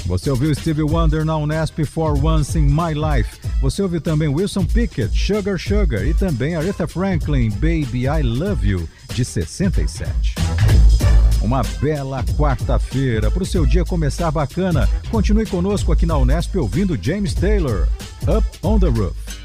Você ouviu Stevie Wonder na Unesp For Once in My Life. Você ouviu também Wilson Pickett, Sugar Sugar, e também Aretha Franklin, Baby I Love You, de 67. Uma bela quarta-feira para o seu dia começar bacana. Continue conosco aqui na Unesp ouvindo James Taylor, Up on the Roof.